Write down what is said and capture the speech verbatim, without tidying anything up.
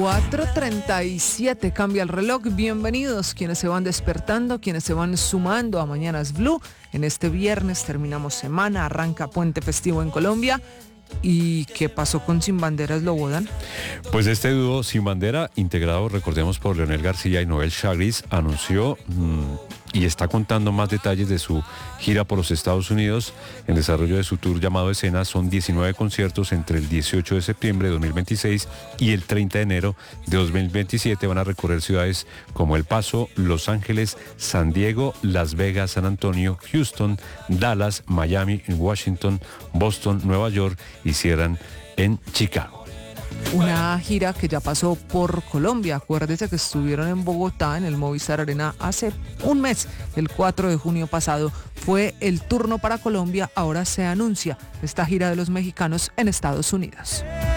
cuatro treinta y siete cambia el reloj. Bienvenidos quienes se van despertando, quienes se van sumando a Mañanas Blue. En este viernes terminamos semana, arranca puente festivo en Colombia. ¿Y qué pasó con Sin Bandera, Slobodan? Pues este dúo Sin Bandera, integrado, recordemos, por Leonel García y Noel Chagris, anunció mmm, y está contando más detalles de su gira por los Estados Unidos. En desarrollo de su tour llamado Escena, son diecinueve conciertos entre el dieciocho de septiembre de dos mil veintiséis y el treinta de enero de dos mil veintisiete. Van a recorrer ciudades como El Paso, Los Ángeles, San Diego, Las Vegas, San Antonio, Houston, Dallas, Miami, Washington, Boston, Nueva York y cierran en Chicago. Una gira que ya pasó por Colombia. Acuérdese que estuvieron en Bogotá, en el Movistar Arena, hace un mes, el cuatro de junio pasado. Fue el turno para Colombia. Ahora se anuncia esta gira de los mexicanos en Estados Unidos.